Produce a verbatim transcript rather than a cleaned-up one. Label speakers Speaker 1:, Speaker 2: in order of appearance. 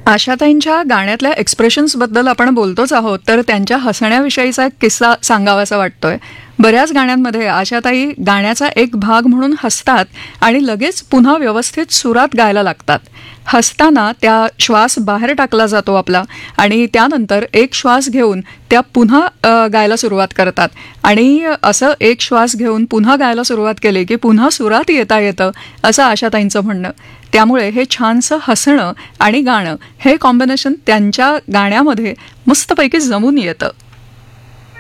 Speaker 1: आशाताईंच्या गाण्यातल्या एक्सप्रेशन्सबद्दल आपण बोलतोच आहोत, तर त्यांच्या हसण्याविषयीचा एक किस्सा सांगावासा वाटतोय. बऱ्याच गाण्यांमध्ये आशाताई गाण्याचा एक भाग म्हणून हसतात आणि लगेच पुन्हा व्यवस्थित सुरात गायला लागतात. हसताना त्या श्वास बाहेर टाकला जातो आपला आणि त्यानंतर एक श्वास घेऊन त्या पुन्हा अ, गायला सुरुवात करतात आणि असं एक श्वास घेऊन पुन्हा गायला सुरुवात केली की पुन्हा सुरात येता येतं, असं आशाताईंचं म्हणणं. त्यामुळे हे छानसं हसणं आणि गाणं हे कॉम्बिनेशन त्यांच्या गाण्यामध्ये मस्तपैकी जमून येतं.